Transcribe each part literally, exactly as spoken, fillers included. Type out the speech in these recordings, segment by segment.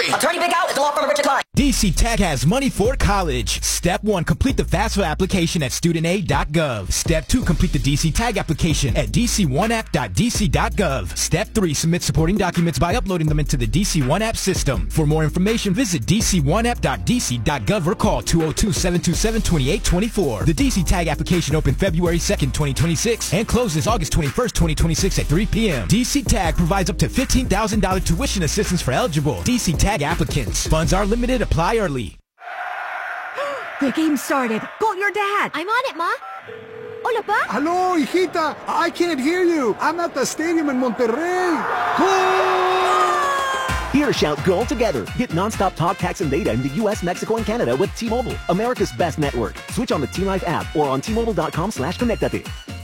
free. Attorney Big Al is the law firm of Richard Klein. D C Tag has money for college. Step one, complete the FAFSA application at student aid dot gov. Step two, complete the D C Tag application at d c one app dot d c dot gov. Step three, submit supporting documents by uploading them into the D C one App system. For more information, visit d c one app dot d c dot gov or call two oh two, seven two seven, two eight two four. The D C Tag application opened February second, twenty twenty-six and closes August twenty-first, twenty twenty-six at three p.m. D C Tag provides up to fifteen thousand dollars tuition assistance for eligible D C Tag applicants. Funds are limited. Apply early. The game started. Call your dad. I'm on it, Ma. Hola, Pa. Hello, hijita. I can't hear you. I'm at the stadium in Monterrey. Here, shout goal together. Get nonstop talk, text, and data in the U S, Mexico, and Canada with T-Mobile, America's best network. Switch on the T-Life app or on T Mobile dot com slash connectate.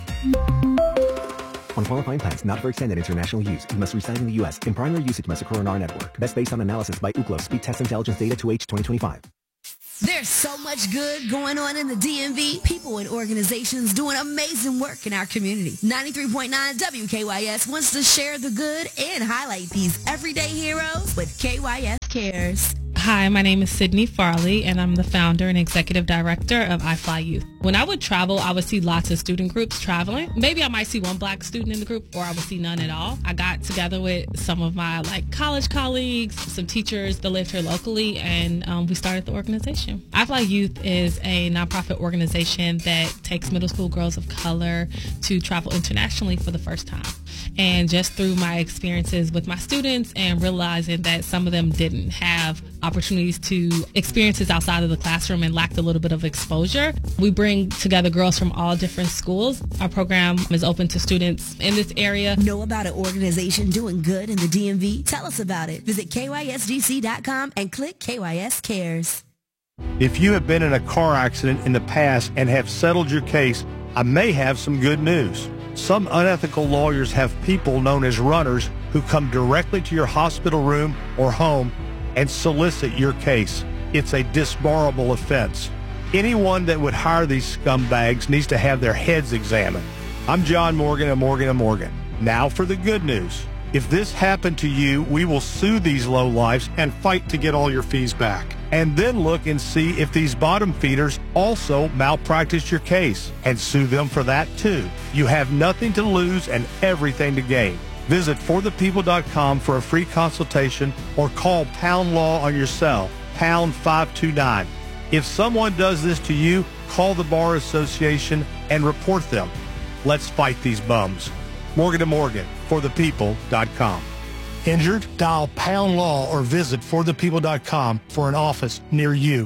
On qualifying plans not for extended international use, you must reside in the U S. In primary usage must occur on our network. Best based on analysis by Ookla Speed Test Intelligence Data two H twenty twenty-five. There's so much good going on in the D M V. People and organizations doing amazing work in our community. ninety-three point nine W K Y S wants to share the good and highlight these everyday heroes with K Y S Cares. Hi, my name is Sydney Farley, and I'm the founder and executive director of iFly Youth. When I would travel, I would see lots of student groups traveling. Maybe I might see one black student in the group, or I would see none at all. I got together with some of my like college colleagues, some teachers that lived here locally, and um, we started the organization. iFly Youth is a nonprofit organization that takes middle school girls of color to travel internationally for the first time. And just through my experiences with my students and realizing that some of them didn't have opportunities to experiences outside of the classroom and lacked a little bit of exposure, we bring together girls from all different schools. Our program is open to students in this area. Know about an organization doing good in the D M V? Tell us about it. Visit K Y S D C dot com and click K Y S Cares. If you have been in a car accident in the past and have settled your case, I may have some good news. Some unethical lawyers have people known as runners who come directly to your hospital room or home and solicit your case. It's a disbarable offense. Anyone that would hire these scumbags needs to have their heads examined. I'm John Morgan of Morgan and Morgan. Now for the good news. If this happened to you, we will sue these lowlifes and fight to get all your fees back. And then look and see if these bottom feeders also malpracticed your case and sue them for that too. You have nothing to lose and everything to gain. Visit for the people dot com for a free consultation or call Pound Law on your cell, pound five two nine. If someone does this to you, call the Bar Association and report them. Let's fight these bums. Morgan and Morgan, for the people dot com. Injured? Dial Pound Law or visit for the people dot com for an office near you.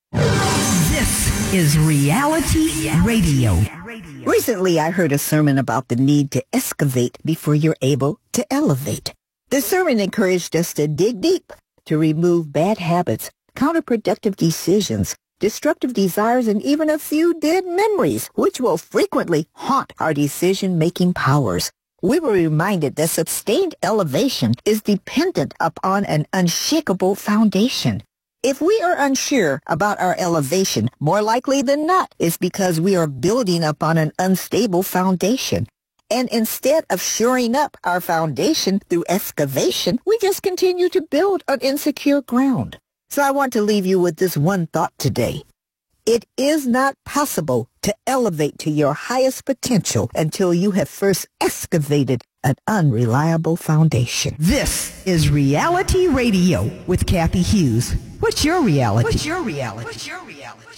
This is Reality Radio. Recently, I heard a sermon about the need to excavate before you're able to elevate. The sermon encouraged us to dig deep, to remove bad habits, counterproductive decisions, destructive desires, and even a few dead memories, which will frequently haunt our decision-making powers. We were reminded that sustained elevation is dependent upon an unshakable foundation. If we are unsure about our elevation, more likely than not, it's because we are building upon an unstable foundation. And instead of shoring up our foundation through excavation, we just continue to build on insecure ground. So I want to leave you with this one thought today. It is not possible to elevate to your highest potential until you have first excavated an unreliable foundation. This is Reality Radio with Kathy Hughes. What's your reality? What's your reality? What's your reality?